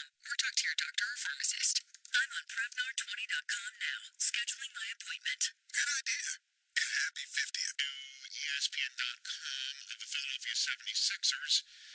or talk to your doctor or pharmacist. I'm on Prevnar20.com now, scheduling my appointment. Good idea. And happy 50th to ESPN.com of the Philadelphia 76ers.